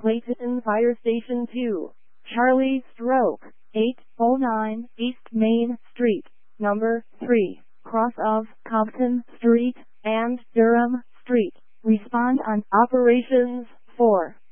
Clayton Fire Station 2, Charlie Stroke, 809 East Main Street, number 3, cross of Compton Street and Durham Street. Respond on Operations 4.